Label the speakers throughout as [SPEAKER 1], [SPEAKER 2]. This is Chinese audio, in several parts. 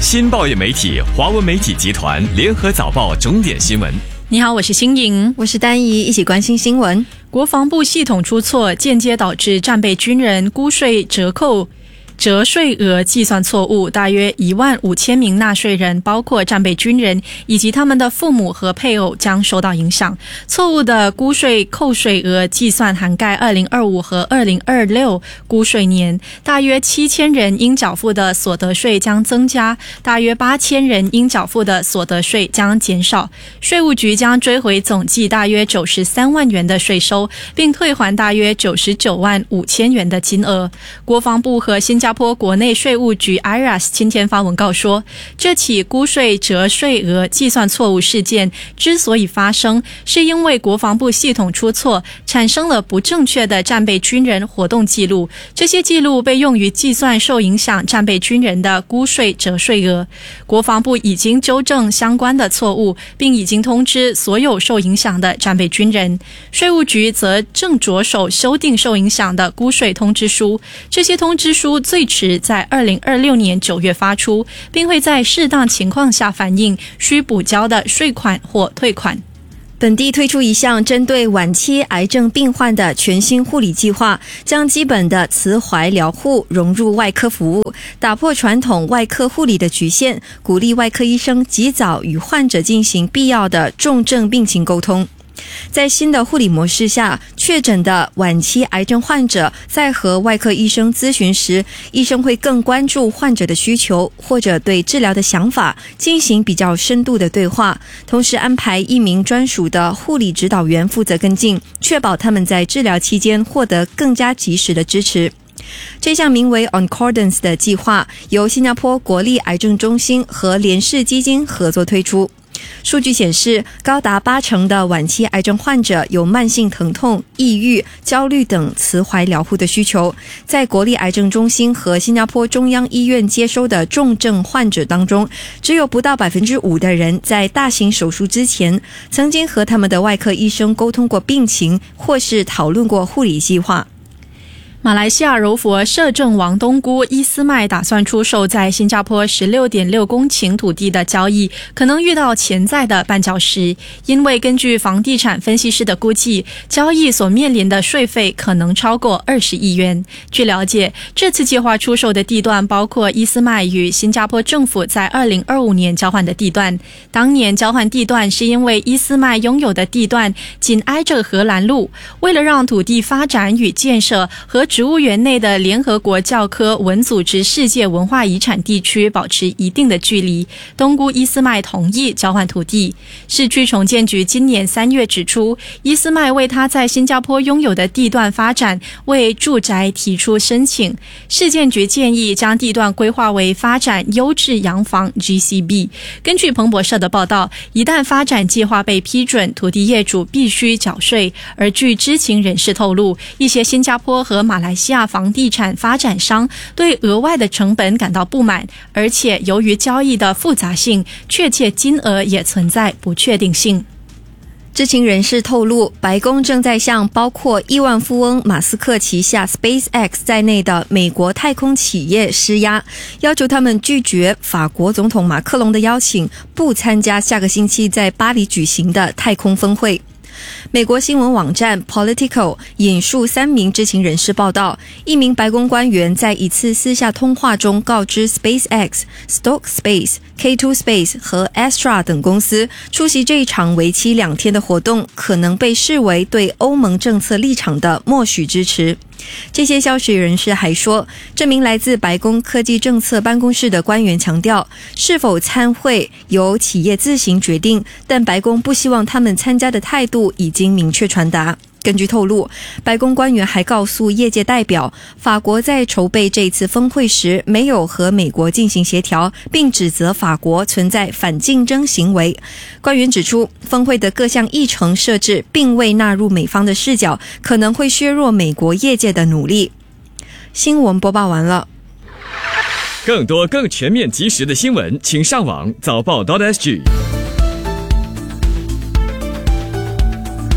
[SPEAKER 1] 新报业媒体华文媒体集团联合早报重点新闻。
[SPEAKER 2] 你好，我是新颖，
[SPEAKER 3] 我是丹怡，一起关心新闻。
[SPEAKER 2] 国防部系统出错，间接导致战备军人估税折税额计算错误，大约15000名纳税人，包括战备军人以及他们的父母和配偶将受到影响。错误的估税扣税额计算涵盖2025和2026估税年，大约7000人应缴付的所得税将增加，大约8000人应缴付的所得税将减少。税务局将追回总计大约93万元的税收，并退还大约99万5千元的金额。国防部和新加坡国内税务局 IRAS 今天发文告说，这起估税折税额计算错误事件之所以发生，是因为国防部系统出错，产生了不正确的战备军人活动记录，这些记录被用于计算受影响战备军人的估税折税额。国防部已经纠正相关的错误，并已经通知所有受影响的战备军人。税务局则正着手修订受影响的估税通知书，这些通知书最迟在2026年9月发出，并会在适当情况下反映需补交的税款或退款。
[SPEAKER 3] 本地推出一项针对晚期癌症病患的全新护理计划，将基本的磁怀疗护融入外科服务，打破传统外科护理的局限，鼓励外科医生及早与患者进行必要的重症病情沟通。在新的护理模式下，确诊的晚期癌症患者在和外科医生咨询时，医生会更关注患者的需求或者对治疗的想法，进行比较深度的对话，同时安排一名专属的护理指导员负责跟进，确保他们在治疗期间获得更加及时的支持。这项名为 Oncordance 的计划由新加坡国立癌症中心和联世基金合作推出。数据显示，高达80%的晚期癌症患者有慢性疼痛、抑郁、焦虑等磁怀疗护的需求。在国立癌症中心和新加坡中央医院接收的重症患者当中，只有不到 5% 的人在大型手术之前曾经和他们的外科医生沟通过病情，或是讨论过护理计划。
[SPEAKER 2] 马来西亚柔佛摄政王东姑伊斯麦打算出售在新加坡 16.6 公顷土地的交易，可能遇到潜在的绊脚石，因为根据房地产分析师的估计，交易所面临的税费可能超过20亿元。据了解，这次计划出售的地段包括伊斯麦与新加坡政府在2025年交换的地段。当年交换地段是因为伊斯麦拥有的地段紧挨着荷兰路，为了让土地发展与建设和植物园内的联合国教科文组织世界文化遗产地区保持一定的距离，东姑伊斯麦同意交换土地。市区重建局今年3月指出，伊斯麦为他在新加坡拥有的地段发展为住宅提出申请。市建局建议将地段规划为发展优质洋房 GCB。 根据彭博社的报道，一旦发展计划被批准，土地业主必须缴税。而据知情人士透露，一些新加坡和马来西亚房地产发展商对额外的成本感到不满，而且由于交易的复杂性，确切金额也存在不确定性。
[SPEAKER 3] 知情人士透露，白宫正在向包括亿万富翁马斯克旗下 SpaceX 在内的美国太空企业施压，要求他们拒绝法国总统马克龙的邀请，不参加下个星期在巴黎举行的太空峰会。美国新闻网站 Politico 引述3名知情人士报道，一名白宫官员在一次私下通话中告知 SpaceX、Stoke Space、K2 Space 和 Astra 等公司，出席这一场为期2天的活动可能被视为对欧盟政策立场的默许支持。这些消息人士还说，这名来自白宫科技政策办公室的官员强调，是否参会由企业自行决定，但白宫不希望他们参加的态度已经明确传达。根据透露，白宫官员还告诉业界代表，法国在筹备这次峰会时没有和美国进行协调，并指责法国存在反竞争行为。官员指出，峰会的各项议程设置并未纳入美方的视角，可能会削弱美国业界的努力。新闻播报完了。
[SPEAKER 1] 更多更全面及时的新闻，请上网早报.sg。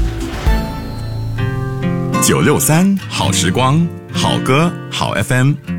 [SPEAKER 4] 963好时光，好歌好 FM。